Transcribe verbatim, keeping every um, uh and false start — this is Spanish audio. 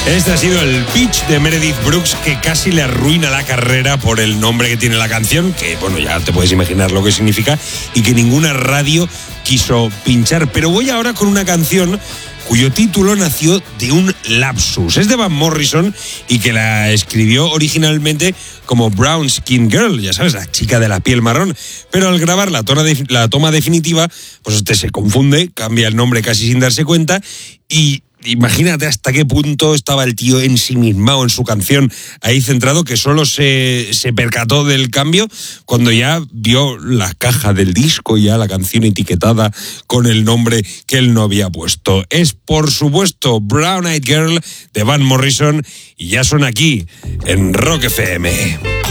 Este ha sido el pitch de Meredith Brooks, que casi le arruina la carrera por el nombre que tiene la canción, que bueno, ya te puedes imaginar lo que significa, y que ninguna radio quiso pinchar. Pero voy ahora con una canción cuyo título nació de un lapsus. Es de Van Morrison y que la escribió originalmente como Brown Skin Girl, ya sabes, la chica de la piel marrón. Pero al grabar la, toma de, la toma definitiva, pues este se confunde, cambia el nombre casi sin darse cuenta y... Imagínate hasta qué punto estaba el tío ensimismado en su canción, ahí centrado, que solo se, se percató del cambio cuando ya vio la caja del disco, ya la canción etiquetada con el nombre que él no había puesto. Es, por supuesto, Brown Eyed Girl de Van Morrison y ya son aquí en Rock F M.